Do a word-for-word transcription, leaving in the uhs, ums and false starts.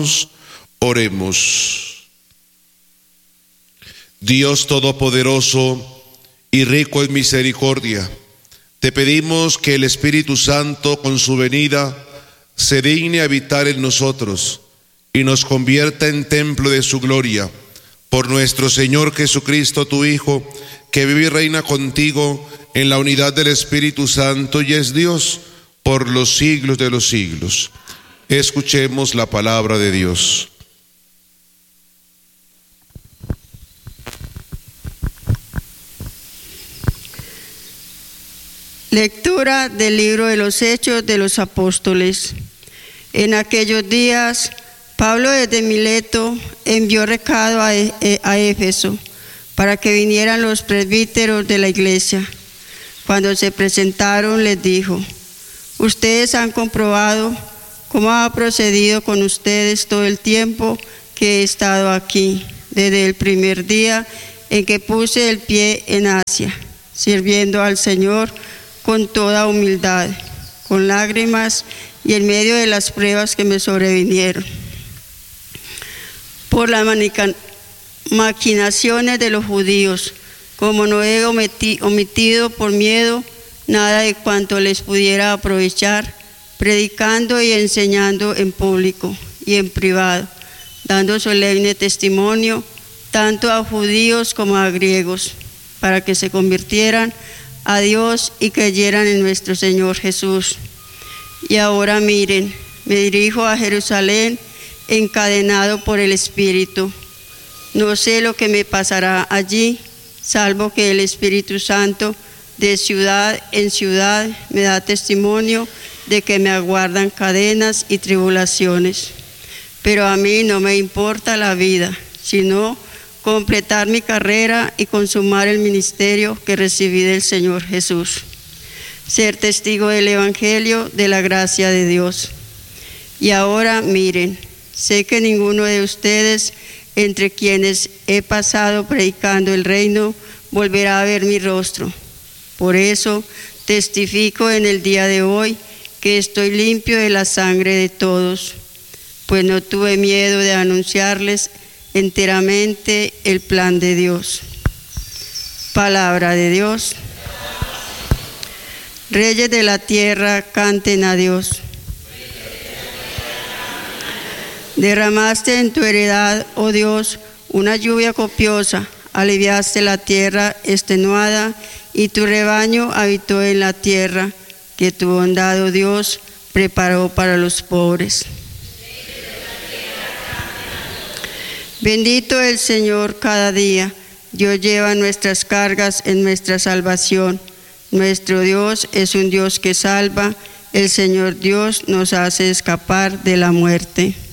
hermanos, oremos. Dios Todopoderoso y rico en misericordia, te pedimos que el Espíritu Santo, con su venida, se digne habitar en nosotros y nos convierta en templo de su gloria. Por nuestro Señor Jesucristo, tu Hijo, que vive y reina contigo en la unidad del Espíritu Santo y es Dios por los siglos de los siglos. Escuchemos la palabra de Dios. Lectura del libro de los Hechos de los Apóstoles. En aquellos días, Pablo desde Mileto envió recado a, a Éfeso para que vinieran los presbíteros de la iglesia. Cuando se presentaron, les dijo: ustedes han comprobado cómo ha procedido con ustedes todo el tiempo que he estado aquí, desde el primer día en que puse el pie en Asia, sirviendo al Señor con toda humildad, con lágrimas y en medio de las pruebas que me sobrevinieron. Por las maquinaciones de los judíos, como no he omitido por miedo nada de cuanto les pudiera aprovechar, predicando y enseñando en público y en privado, dando solemne testimonio tanto a judíos como a griegos, para que se convirtieran a Dios y creyeran en nuestro Señor Jesús. Y ahora miren, me dirijo a Jerusalén encadenado por el Espíritu. No sé lo que me pasará allí, salvo que el Espíritu Santo de ciudad en ciudad me da testimonio de que me aguardan cadenas y tribulaciones. Pero a mí no me importa la vida, sino completar mi carrera y consumar el ministerio que recibí del Señor Jesús. Ser testigo del Evangelio de la gracia de Dios. Y ahora miren, sé que ninguno de ustedes, entre quienes he pasado predicando el reino, volverá a ver mi rostro. Por eso testifico en el día de hoy que estoy limpio de la sangre de todos, pues no tuve miedo de anunciarles enteramente el plan de Dios. Palabra de Dios. Reyes de la tierra, canten a Dios. Derramaste en tu heredad, oh Dios, una lluvia copiosa, aliviaste la tierra extenuada y tu rebaño habitó en la tierra que tu bondad, oh Dios, preparó para los pobres. Bendito el Señor cada día. Dios lleva nuestras cargas en nuestra salvación. Nuestro Dios es un Dios que salva. El Señor Dios nos hace escapar de la muerte.